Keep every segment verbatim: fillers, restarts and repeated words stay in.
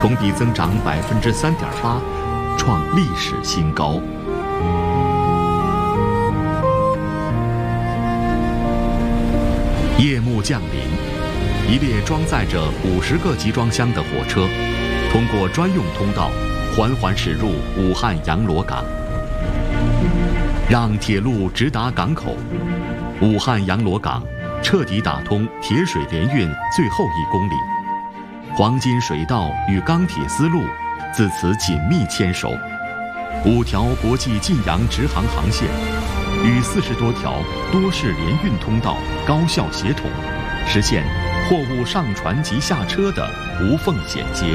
同比增长百分之三点八，创历史新高。夜幕降临，一列装载着五十个集装箱的火车，通过专用通道缓缓驶入武汉阳逻港，让铁路直达港口。武汉阳逻港彻底打通铁水联运最后一公里，黄金水道与钢铁丝路自此紧密牵手，五条国际晋阳直航航线与四十多条多式联运通道高效协同，实现货物上船及下车的无缝衔接。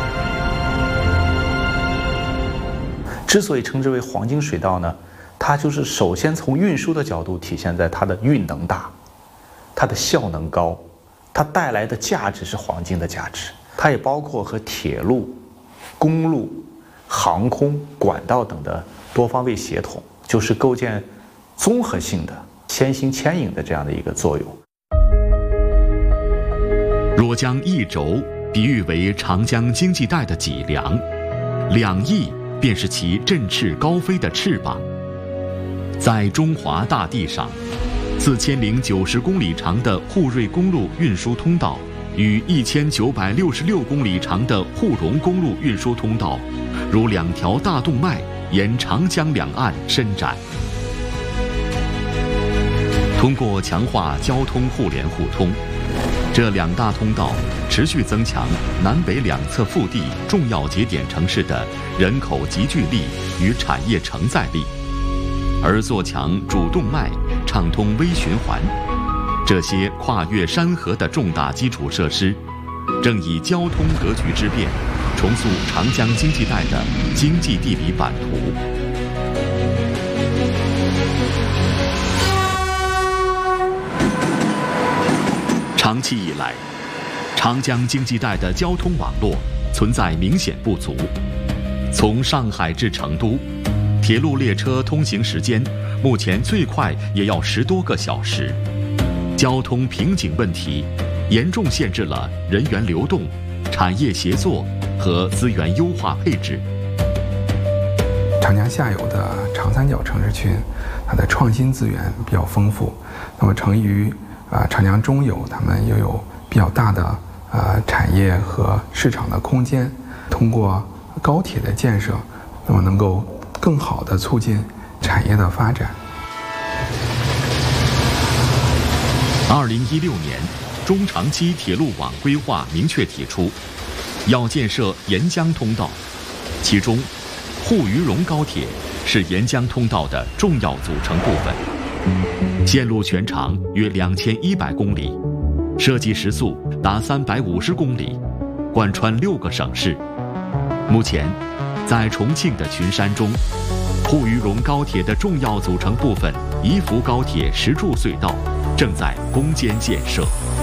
之所以称之为黄金水道呢，它就是首先从运输的角度体现在它的运能大，它的效能高，它带来的价值是黄金的价值。它也包括和铁路、公路、航空、管道等的多方位协同，就是构建综合性的先行牵引的这样的一个作用。 若将一轴比喻为长江经济带的脊梁，两翼便是其振翅高飞的翅膀。在中华大地上，四千零九十公里长的沪瑞公路运输通道与一千九百六十六公里长的沪蓉公路运输通道，如两条大动脉沿长江两岸伸展。通过强化交通互联互通，这两大通道持续增强南北两侧腹地重要节点城市的人口集聚力与产业承载力，而做强主动脉，畅通微循环。这些跨越山河的重大基础设施，正以交通格局之变，重塑长江经济带的经济地理版图。长期以来，长江经济带的交通网络存在明显不足。从上海至成都，铁路列车通行时间目前最快也要十多个小时。交通瓶颈问题严重限制了人员流动、产业协作和资源优化配置。 长江下游的长三角城市群，它的创新资源比较丰富。那么成于啊、呃、长江中游，它们又有比较大的呃产业和市场的空间。通过高铁的建设，那么能够更好地促进产业的发展。 二零一六年，中长期铁路网规划明确提出，要建设沿江通道，其中沪渝蓉高铁是沿江通道的重要组成部分，线路全长约两千一百公里，设计时速达三百五十公里，贯穿六个省市。目前，在重庆的群山中，沪渝蓉高铁的重要组成部分宜福高铁石柱隧道正在攻坚建设。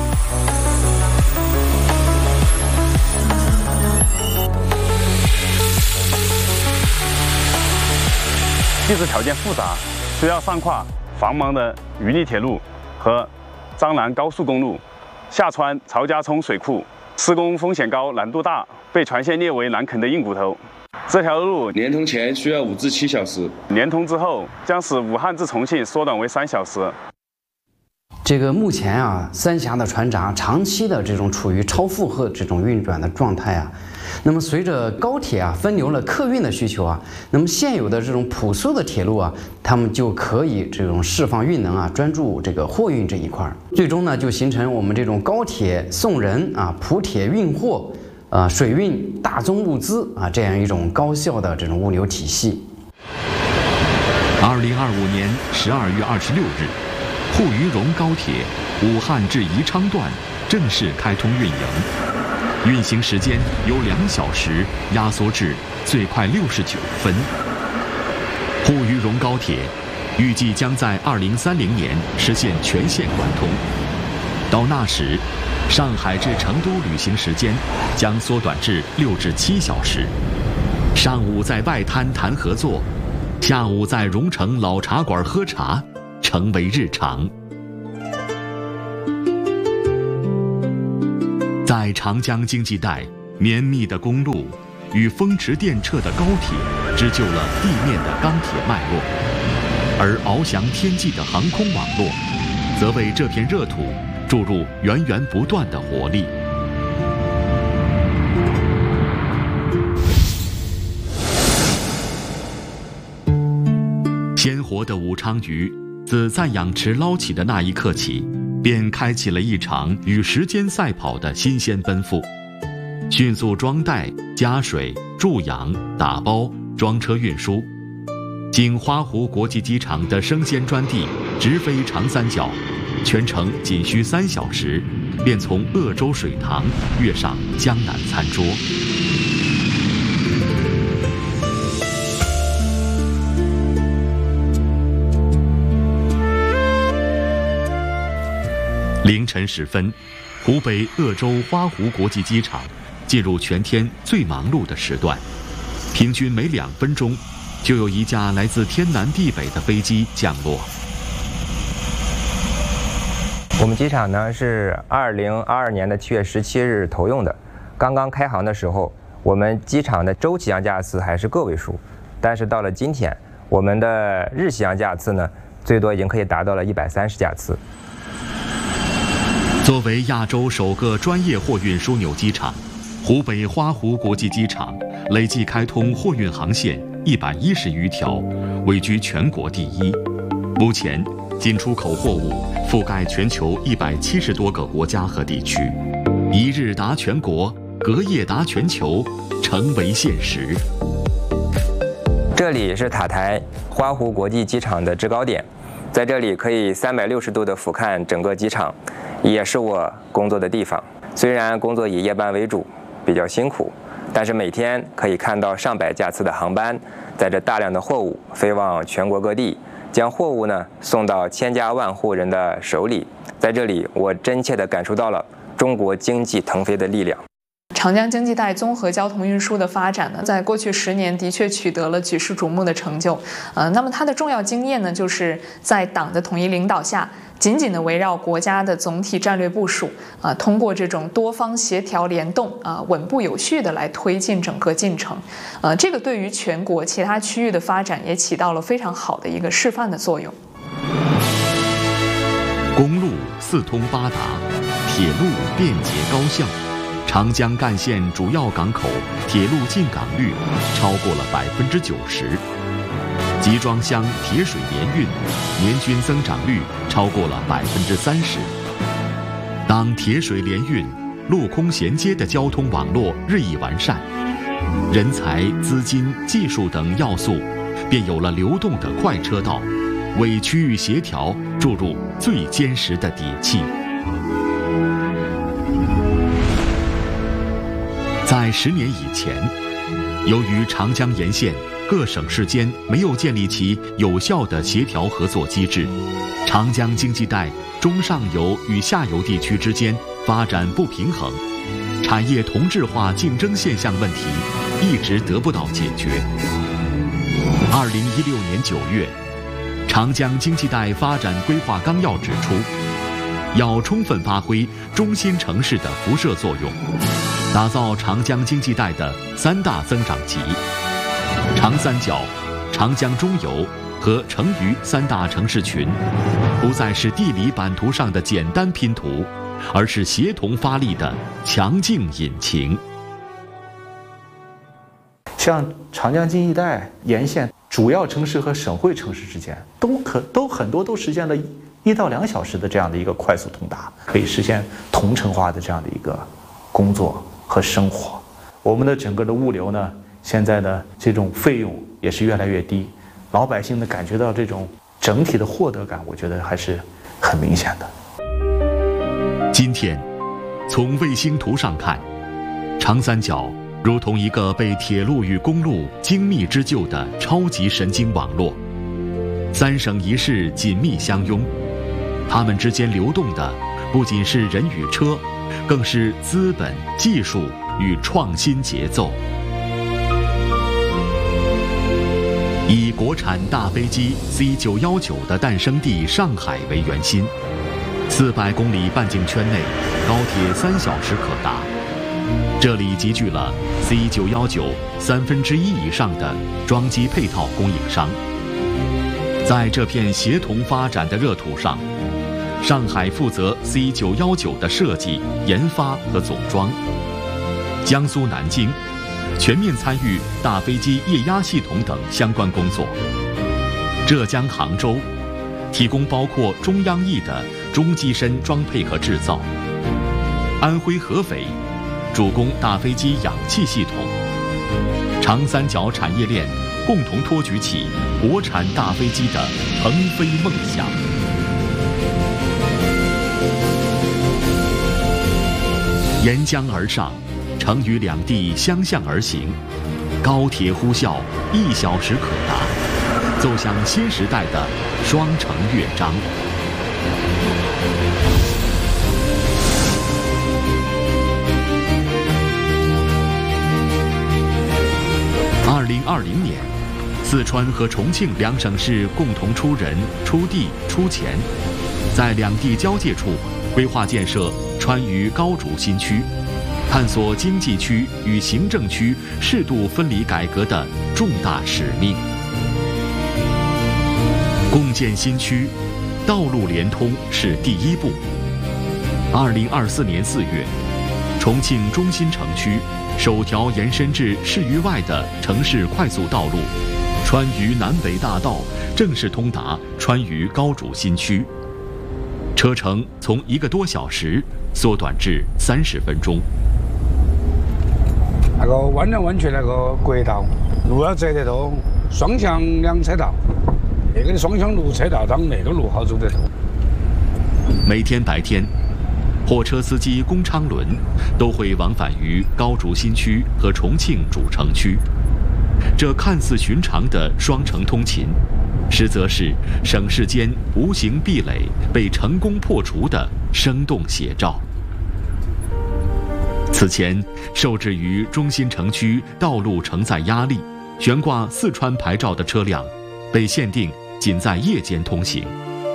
地质条件复杂，需要上跨繁忙的渝丽铁路和张南高速公路，下穿曹家冲水库，施工风险高、难度大，被全线列为南肯的硬骨头。这条路联通前需要五至七小时， 联通之后将使武汉至重庆缩短为三小时。 这个目前啊，三峡的船闸长期的这种处于超负荷这种运转的状态啊，那么随着高铁啊分流了客运的需求啊，那么现有的这种朴素的铁路啊，他们就可以这种释放运能啊，专注这个货运这一块，最终呢就形成我们这种高铁送人啊，普铁运货，啊水运大宗物资啊这样一种高效的这种物流体系。 二零二五年十二月二十六日。沪渝蓉高铁武汉至宜昌段正式开通运营，运行时间由两小时压缩至最快六十九分。沪渝蓉高铁预计将在二零三零年实现全线贯通，到那时，上海至成都旅行时间将缩短至六至七小时。上午在外滩谈合作，下午在蓉城老茶馆喝茶。成为日常。在长江经济带， 绵密的公路与风驰电掣的高铁织就了地面的钢铁脉络，而翱翔天际的航空网络，则为这片热土注入源源不断的活力。鲜活的武昌鱼自在养池捞起的那一刻起，便开启了一场与时间赛跑的新鲜奔赴。迅速装袋、加水、注氧、打包、装车运输，经花湖国际机场的生鲜专递直飞长三角，全程仅需三小时，便从鄂州水塘跃上江南餐桌。凌晨时分，湖北鄂州花湖国际机场进入全天最忙碌的时段，平均每两分钟就有一架来自天南地北的飞机降落。 我们机场呢是二零二二年的七月十七日投用的，刚刚开航的时候，我们机场的周起降架次还是个位数，但是到了今天，我们的日起降架次呢，最多已经可以达到了一百三十架次。 作为亚洲首个专业货运枢纽机场，湖北花湖国际机场累计开通货运航线一百一十余条，位居全国第一。目前，进出口货物覆盖全球一百七十多个国家和地区，一日达全国，隔夜达全球，成为现实。 这里是塔台花湖国际机场的制高点，在这里可以三百六十度的俯瞰整个机场，也是我工作的地方。虽然工作以夜班为主，比较辛苦，但是每天可以看到上百架次的航班，载着大量的货物飞往全国各地，将货物呢送到千家万户人的手里。在这里，我真切地感受到了中国经济腾飞的力量。 长江经济带综合交通运输的发展呢，在过去十年的确取得了举世瞩目的成就。呃，那么它的重要经验呢，就是在党的统一领导下，紧紧地围绕国家的总体战略部署，啊、呃，通过这种多方协调联动，啊、呃，稳步有序地来推进整个进程。呃，这个对于全国其他区域的发展也起到了非常好的一个示范的作用。 公路四通八达，铁路便捷高效。长江干线主要港口铁路进港率超过了百分之九十，集装箱铁水联运年均增长率超过了百分之三十。当铁水联运、陆空衔接的交通网络日益完善，人才、资金、技术等要素便有了流动的快车道，为区域协调注入最坚实的底气。在十年以前，由于长江沿线各省市间没有建立起有效的协调合作机制，长江经济带中上游与下游地区之间发展不平衡，产业同质化竞争现象问题一直得不到解决。二零一六年九月，长江经济带发展规划纲要指出，要充分发挥中心城市的辐射作用，打造长江经济带的三大增长极：长三角、长江中游和成渝三大城市群，不再是地理版图上的简单拼图，而是协同发力的强劲引擎。 像长江经济带沿线主要城市和省会城市之间，都可都很多都实现了一到两小时的这样的一个快速通达，可以实现同城化的这样的一个工作和生活。我们的整个的物流呢，现在的这种费用也是越来越低，老百姓呢感觉到这种整体的获得感，我觉得还是很明显的。 今天，从卫星图上看，长三角如同一个被铁路与公路精密织就的超级神经网络，三省一市紧密相拥，它们之间流动的不仅是人与车，更是资本、技术与创新节奏。以国产大飞机 C 九一九的诞生地上海为圆心，四百公里半径圈内，高铁三小时可达。 这里集聚了 C 九一九三分之一以上的装机配套供应商。在这片协同发展的热土上，上海负责 C 九一九的设计、研发和总装，江苏南京全面参与大飞机液压系统等相关工作，浙江杭州提供包括中央翼的中机身装配和制造，安徽合肥主攻大飞机氧气系统，长三角产业链共同托举起国产大飞机的腾飞梦想。沿江而上，成渝两地相向而行，高铁呼啸，一小时可达，奏响新时代的双城乐章。二零二零年，四川和重庆两省市共同出人、出地、出钱，在两地交界处规划建设川渝高主新区，探索经济区与行政区适度分离改革的重大使命。共建新区，道路联通是第一步。二零二四年四月，重庆中心城区首条延伸至市域外的城市快速道路川渝南北大道正式通达川渝高主新区，车程从一个多小时缩短至三十分钟。 那个弯来弯去那个国道，路要窄得多，双向两车道，那个双向路车道当那个路好走得多。 每天白天，货车司机龚昌伦都会往返于高主新区和重庆主城区。这看似寻常的双城通勤，实则是省市间无形壁垒被成功破除的生动写照。此前，受制于中心城区道路承载压力，悬挂四川牌照的车辆被限定仅在夜间通行。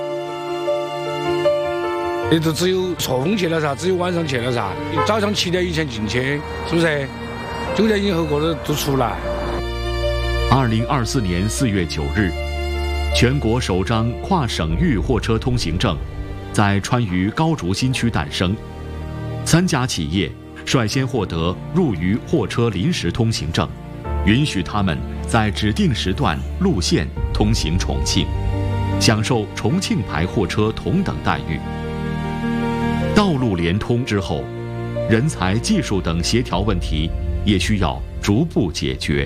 也就只有错峰去了噻，只有晚上去了噻。早上七点以前进去，是不是？九点以后过了都出来。 二零二四年四月九日，全国首张跨省域货车通行证在川渝高竹新区诞生，三家企业率先获得入渝货车临时通行证，允许他们在指定时段、路线通行重庆，享受重庆牌货车同等待遇。道路联通之后，人才、技术等协调问题也需要逐步解决。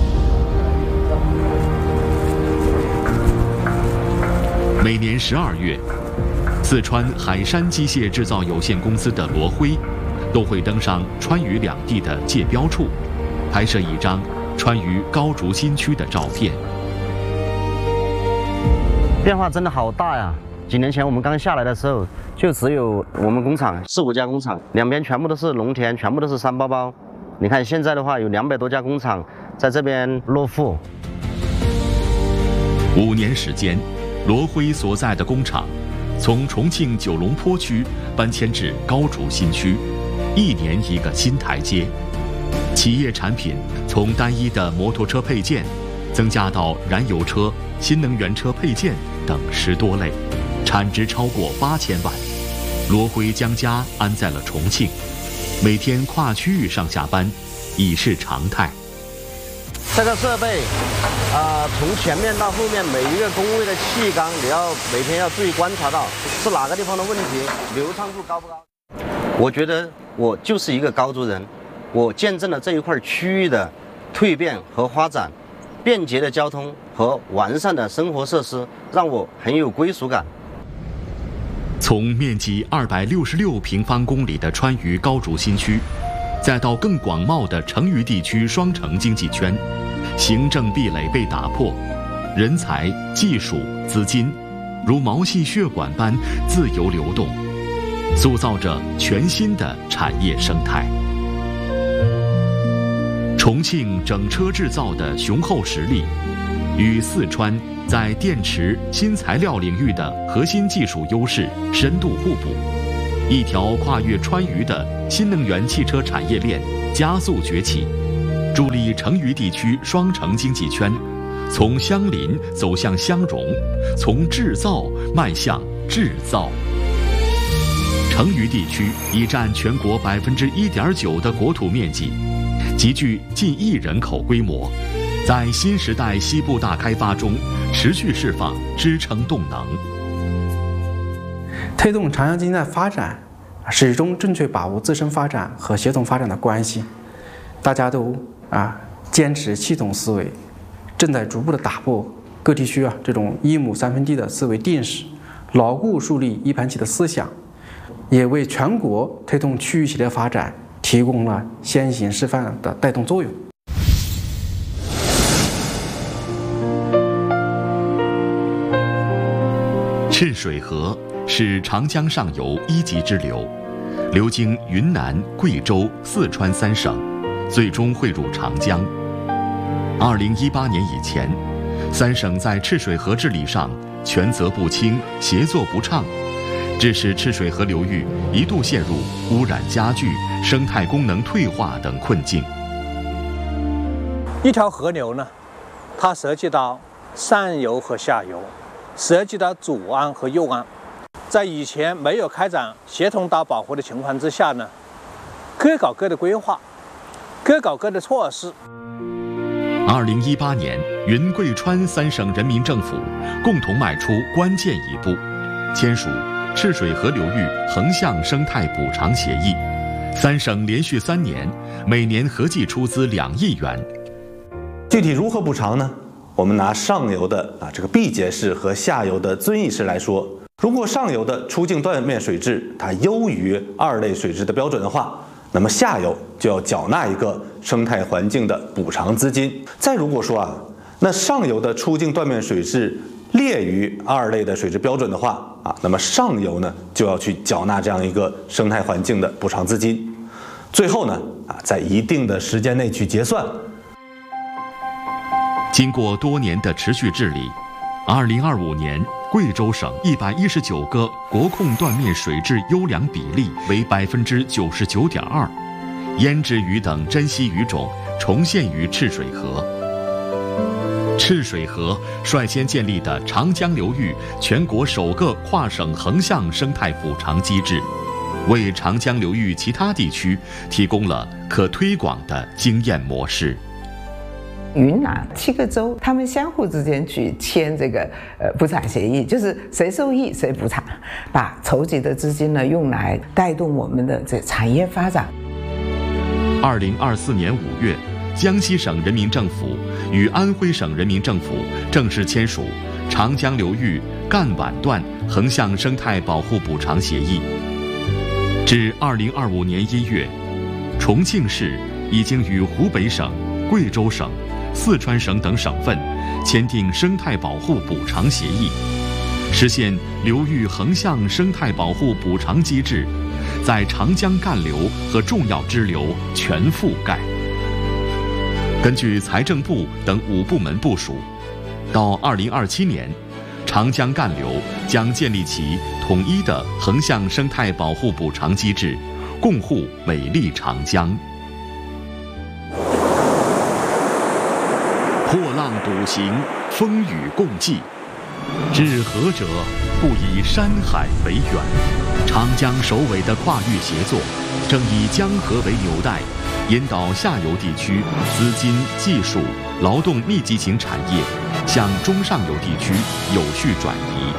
每年十二月，四川海山机械制造有限公司的罗辉都会登上川渝两地的界标处，拍摄一张川渝高竹新区的照片。 变化真的好大呀！几年前我们刚下来的时候，就只有我们工厂四五家工厂，两边全部都是农田，全部都是山包包。你看现在的话，有两百多家工厂在这边落户。 五年时间，罗辉所在的工厂从重庆九龙坡区搬迁至高竹新区，一年一个新台阶。企业产品从单一的摩托车配件，增加到燃油车、新能源车配件等十多类，产值超过八千万。罗辉将家安在了重庆，每天跨区域上下班已是常态。 这个设备，啊、呃，从前面到后面每一个工位的气缸，你要每天要注意观察到是哪个地方的问题，流畅度高不高？我觉得我就是一个高竹人，我见证了这一块区域的蜕变和发展，便捷的交通和完善的生活设施，让我很有归属感。 从面积二百六十六平方公里的川渝高竹新区，再到更广袤的成渝地区双城经济圈，行政壁垒被打破，人才、技术、资金如毛细血管般自由流动，塑造着全新的产业生态。重庆整车制造的雄厚实力，与四川在电池、新材料领域的核心技术优势深度互补， 一条跨越川渝的新能源汽车产业链加速崛起，助力成渝地区双城经济圈从相邻走向相融，从制造迈向制造。成渝地区已占全国百分之一点九的国土面积，极具近亿人口规模，在新时代西部大开发中持续释放支撑动能。 推动长江经济带发展，始终正确把握自身发展和协同发展的关系。大家都啊坚持系统思维，正在逐步的打破各地区啊这种一亩三分地的思维定式，牢固树立一盘棋的思想，也为全国推动区域协调发展提供了先行示范的带动作用。 赤水河是长江上游一级支流，流经云南、贵州、四川三省，最终汇入长江。二零一八年以前，三省在赤水河治理上权责不清、协作不畅，致使赤水河流域一度陷入污染加剧、生态功能退化等困境。 一条河流呢，它涉及到上游和下游，涉及到左岸和右岸。在以前没有开展协同岛保护的情况之下呢，各搞各的规划，各搞各的措施。 二零一八年，云贵川三省人民政府共同迈出关键一步，签署赤水河流域横向生态补偿协议，三省连续三年，每年合计出资两亿元。 具体如何补偿呢？我们拿上游的啊这个毕节式和下游的遵义式来说，如果上游的出境断面水质它优于二类水质的标准的话，那么下游就要缴纳一个生态环境的补偿资金。再如果说啊，那上游的出境断面水质劣于二类的水质标准的话啊，那么上游呢就要去缴纳这样一个生态环境的补偿资金。最后呢啊，在一定的时间内去结算。 经过多年的持续治理，二零二五年，贵州省一百一十九个国控断面水质优良比例为百分之九十九点二，胭脂鱼等珍稀鱼种重现于赤水河。赤水河率先建立的长江流域全国首个跨省横向生态补偿机制，为长江流域其他地区提供了可推广的经验模式。 云南七个州，他们相互之间去签这个呃补偿协议，就是谁受益谁补偿，把筹集的资金呢用来带动我们的这产业发展。 二零二四年五月，江西省人民政府与安徽省人民政府正式签署长江流域干皖段横向生态保护补偿协议。至二零二五年一月，重庆市已经与湖北省、贵州省、四川省等省份签订生态保护补偿协议，实现流域横向生态保护补偿机制在长江干流和重要支流全覆盖。根据财政部等五部门部署，到二零二七年，长江干流将建立起统一的横向生态保护补偿机制，共护美丽长江。破浪笃行，风雨共济。治河者，不以山海为远。长江首尾的跨域协作，正以江河为纽带，引导下游地区资金、技术、劳动密集型产业向中上游地区有序转移。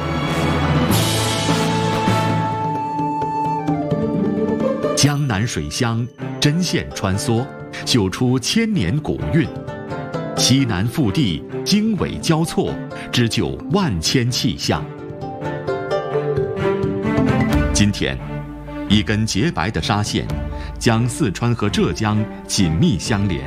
江南水乡，针线穿梭，绣出千年古韵。西南腹地，经纬交错，织就万千气象。今天，一根洁白的纱线，将四川和浙江紧密相连。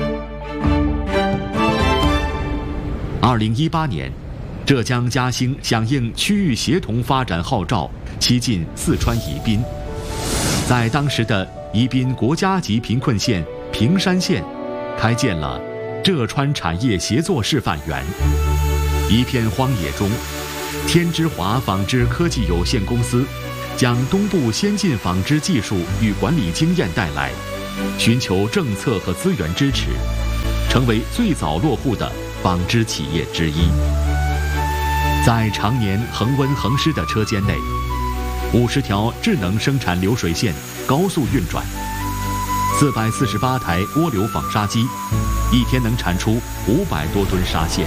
二零一八年，浙江嘉兴响应区域协同发展号召，西进四川宜宾，在当时的宜宾国家级贫困县平山县，开建了浙川产业协作示范园。一片荒野中，天之华纺织科技有限公司将东部先进纺织技术与管理经验带来，寻求政策和资源支持，成为最早落户的纺织企业之一。在常年恒温恒湿的车间内，五十条智能生产流水线高速运转，四百四十八台涡流纺纱机，一天能产出五百多吨纱线。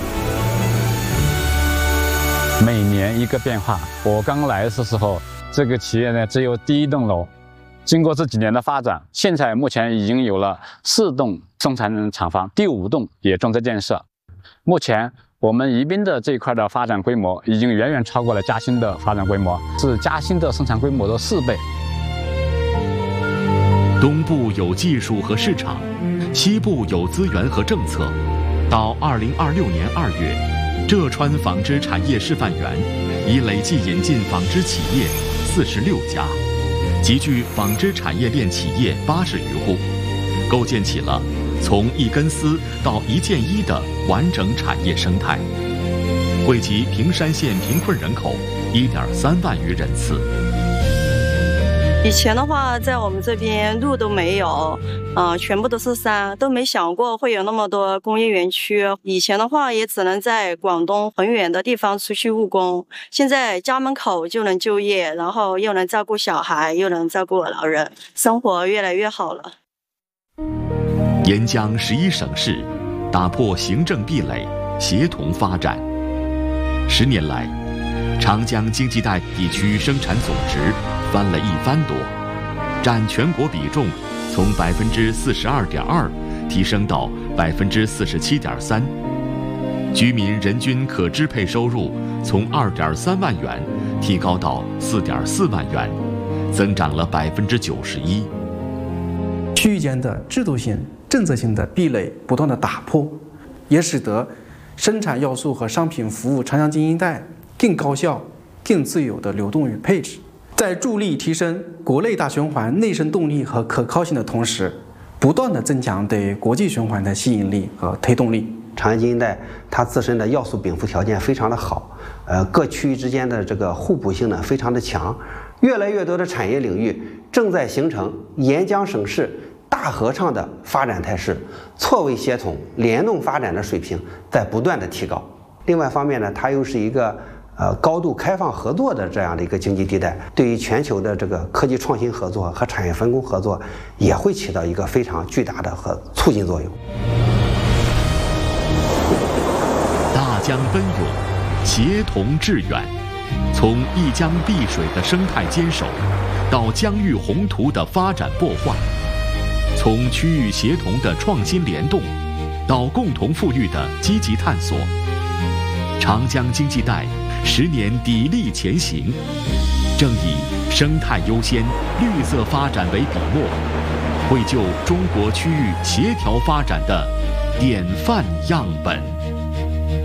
每年一个变化。我刚来的时候，这个企业呢只有第一栋楼，经过这几年的发展，现在目前已经有了四栋生产厂房，第五栋也正在建设。目前我们宜宾的这一块的发展规模已经远远超过了嘉兴的发展规模，是嘉兴的生产规模的四倍。 东部有技术和市场，西部有资源和政策。到二零二六年二月，浙川纺织产业示范园已累计引进纺织企业四十六家，集聚纺织产业链企业八十余户，构建起了从一根丝到一件衣的完整产业生态，惠及平山县贫困人口一点三万余人次。 以前的话，在我们这边路都没有，呃，全部都是山，都没想过会有那么多工业园区。以前的话，也只能在广东很远的地方出去务工，现在家门口就能就业，然后又能照顾小孩，又能照顾老人，生活越来越好了。 沿江十一省市，打破行政壁垒，协同发展。十年来，长江经济带地区生产总值翻了一番多，占全国比重从百分之四十二点二提升到百分之四十七点三，居民人均可支配收入从二点三万元提高到四点四万元，增长了百分之九十一。 区域间的制度性、政策性的壁垒不断的打破，也使得生产要素和商品服务长江经济带更高效、更自由的流动与配置。在助力提升国内大循环内生动力和可靠性的同时，不断地增强对国际循环的吸引力和推动力。 长江经济带它自身的要素禀赋条件非常的好，呃，各区域之间的这个互补性呢非常的强，越来越多的产业领域正在形成沿江省市大合唱的发展态势，错位协同、联动发展的水平在不断的提高。另外一方面呢，它又是一个呃，高度开放合作的这样的一个经济地带，对于全球的这个科技创新合作和产业分工合作，也会起到一个非常巨大的和促进作用。 大江奔涌，协同致远，从一江碧水的生态坚守，到疆域宏图的发展擘画，从区域协同的创新联动，到共同富裕的积极探索，长江经济带十年砥砺前行，正以生态优先、绿色发展为笔墨，绘就中国区域协调发展的典范样本。